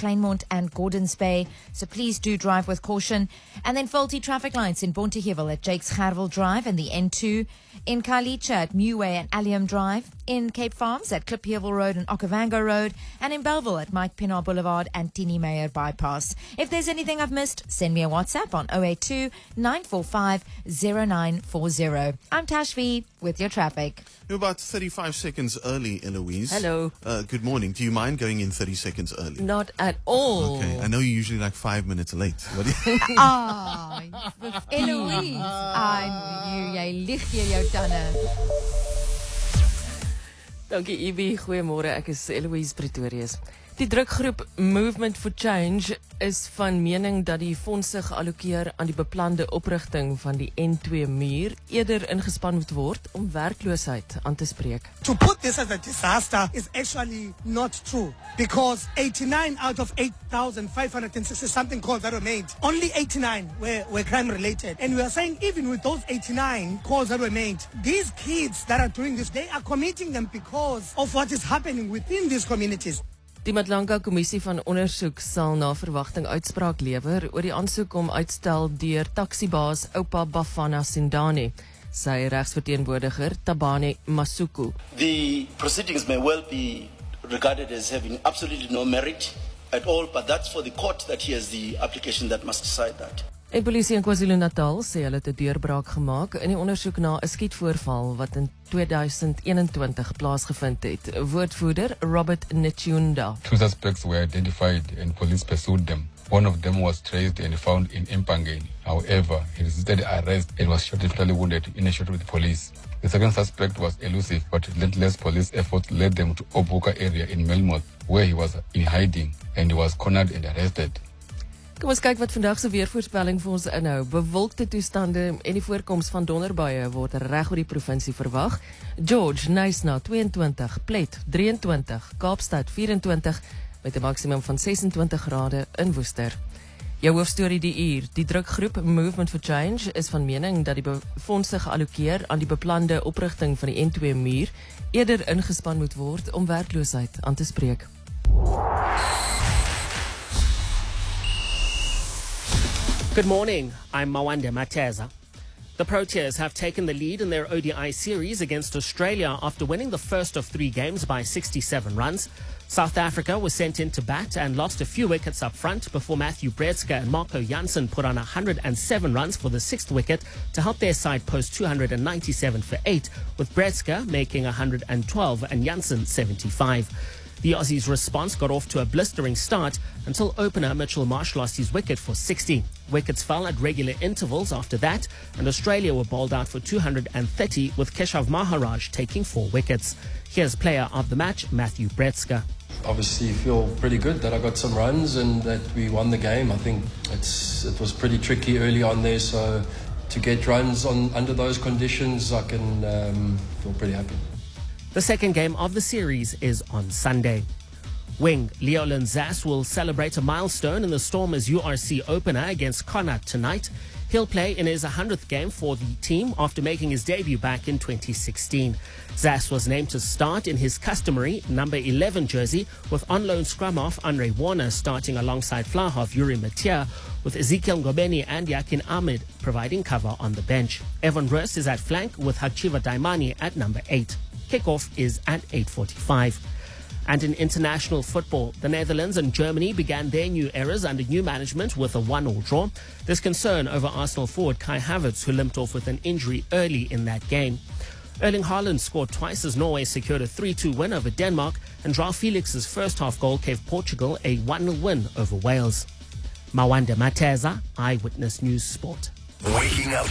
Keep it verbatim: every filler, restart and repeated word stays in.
Kleinmond and Gordons Bay. So please do drive with caution. And then faulty traffic lights in Bonteheuwel at Jakes Gerwel Drive and the N two. In Khayelitsha at Meway and Allium Drive. In Cape Farms at Klipheuwel Road and Okavango Road. And in Belleville at Mike Pienaar Boulevard and Tini Meyer Bypass. If there's anything I've missed, send me a WhatsApp on oh eight two, nine four five, oh nine four oh. I'm Tashvi with your traffic. You're about thirty-five seconds early, Eloise. Hello. Uh, good morning. Do you mind going in thirty seconds early? Not at all. Okay. I know you're usually like five minutes late. What do you Ah, Eloise. I knew jy lieg hier jou tande. Dankie Ibi, goeiemôre. Ek is Eloise Pretorius. Die drukgroep Movement for Change is van mening dat die fondse geallokeer aan die beplande oprigting van die N twee muur eerder ingespan moet word om werkloosheid aan te spreek. To put this as a disaster is actually not true, because eighty-nine out of eight thousand five hundred sixty something calls that were made, only eighty-nine were, were crime related. And we are saying even with those eighty-nine calls that were made, these kids that are doing this, they are committing them because of what is happening within these communities. Die Madlanka Kommissie van Ondersoek sal na verwagting uitspraak lewer oor die aansoek om uitstel deur taksibaas Oupa Bafana Sindani, sy regsverteenwoordiger Tabane Masuku. The proceedings may well be regarded as having absolutely no merit at all, but that's for the court that hears the application that must decide that. En polisie in KwaZulu-Natal sê hulle het 'n deurbraak gemaak in die ondersoek na 'n skietvoorval wat in twenty twenty-one plaasgevind het. Woordvoerder Robert Nchunda. Two suspects were identified and police pursued them. One of them was traced and found in Empangeni. However, he resisted arrest and was shot and fatally wounded in a shootout with police. The second suspect was elusive, but relentless police efforts led them to Obuka area in Melmoth, where he was in hiding and he was cornered and arrested. Kom ons kyk wat vandag se weervoorspelling vir ons inhou. Bewolkte toestande en die voorkoms van donderbuie word reg oor die provinsie verwag. George, Knysna twenty-two, Plet three-twenty, Kaapstad four-twenty met 'n maksimum van six-twenty grade in Woester. Jou hoofstorie die uur. Die drukgroep Movement for Change is van mening dat die fondse geallokeer aan die beplande oprigting van die N twee muur eerder ingespan moet word om werkloosheid aan te spreek. Good morning, I'm Mawande Mateza. The Proteas have taken the lead in their O D I series against Australia after winning the first of three games by sixty-seven runs. South Africa was sent in to bat and lost a few wickets up front before Matthew Bredska and Marco Jansen put on one hundred seven runs for the sixth wicket to help their side post two hundred ninety-seven for eight, with Bredska making one hundred twelve and Jansen seventy-five. The Aussies' response got off to a blistering start until opener Mitchell Marsh lost his wicket for sixty. Wickets fell at regular intervals after that, and Australia were bowled out for two hundred thirty, with Keshav Maharaj taking four wickets. Here's player of the match, Matthew Bredska. Obviously feel pretty good that I got some runs and that we won the game. I think it's it was pretty tricky early on there, so to get runs on under those conditions, I can um, feel pretty happy. The second game of the series is on Sunday. Wing Leolin Zas will celebrate a milestone in the Stormers U R C opener against Connacht tonight. He'll play in his one hundredth game for the team after making his debut back in twenty sixteen. Zas was named to start in his customary number eleven jersey, with on-loan scrum-half Andre Warner starting alongside fly-half Yuri Matia, with Ezekiel Ngobeni and Yakin Ahmed providing cover on the bench. Evan Roos is at flank with Hachiva Daimani at number eight. Kickoff is at eight forty-five. And in international football, the Netherlands and Germany began their new eras under new management with a one-all draw. There's concern over Arsenal forward Kai Havertz, who limped off with an injury early in that game. Erling Haaland scored twice as Norway secured a three-two win over Denmark, and João Felix's first half goal gave Portugal a one-nil win over Wales. Mawande Mateza, Eyewitness News Sport. Waking up